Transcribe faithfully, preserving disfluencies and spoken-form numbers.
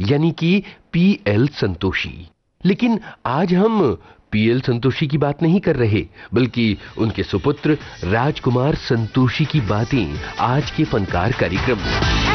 यानी कि P L Santoshi. लेकिन आज हम पी एल संतोषी की बात नहीं कर रहे, बल्कि उनके सुपुत्र राजकुमार संतोषी की बातें आज के फनकार कार्यक्रम में।